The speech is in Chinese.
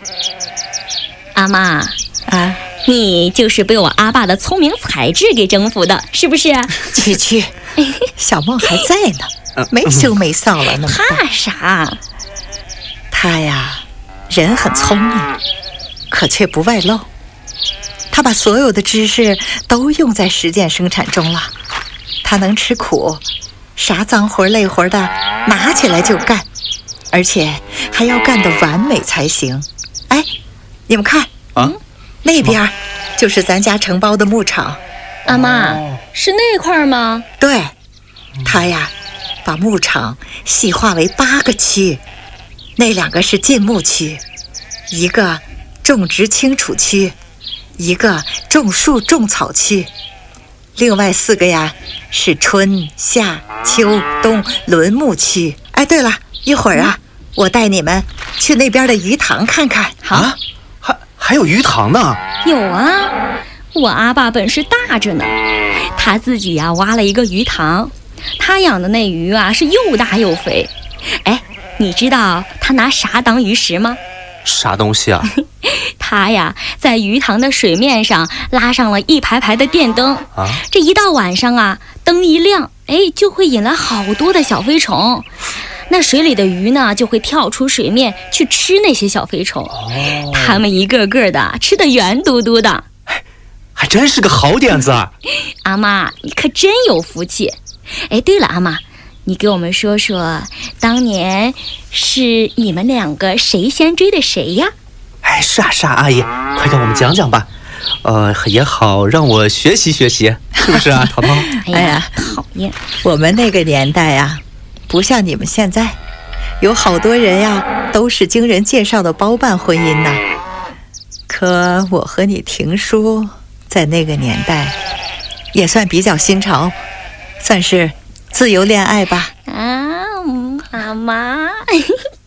阿妈啊， 你就是被我阿爸的聪明才智给征服的，是不是？ 去，小梦还在呢，没羞没臊了，那么怕啥？ 他呀，人很聪明，可却不外露。他把所有的知识都用在实践生产中了。他能吃苦，啥脏活累活的拿起来就干，而且还要干得完美才行。哎，你们看啊， 那边就是咱家承包的牧场。 阿妈，是那块吗？ 对，他呀，把牧场细化为8个区，那2个是禁牧区，一个种植清除区，一个种树种草区，另外4个呀是春夏秋冬轮牧区。哎，对了，一会儿啊，我带你们去那边的鱼塘看看。 啊，还有鱼塘呢？ 有啊，我阿爸本事大着呢，他自己呀挖了一个鱼塘，他养的那鱼啊是又大又肥。哎，你知道他拿啥当鱼食吗？ 啥东西啊？ 他呀在鱼塘的水面上拉上了一排排的电灯啊，这一到晚上啊，灯一亮，哎，就会引来好多的小飞虫。那水里的鱼呢，就会跳出水面去吃那些小飞虫，它们一个个的吃得圆嘟嘟的。 还真是个好点子啊！ 阿妈，你可真有福气。哎，对了，阿妈，你给我们说说，当年是你们2个谁先追的谁呀？ 哎，是啊，阿姨，快跟我们讲讲吧。也好让我学习学习，是不是啊，淘淘？ 哎呀，讨厌！ 我们那个年代呀，不像你们现在，有好多人呀都是经人介绍的包办婚姻呐。可我和你婷叔在那个年代也算比较新潮，算是自由恋爱吧。 啊，阿妈。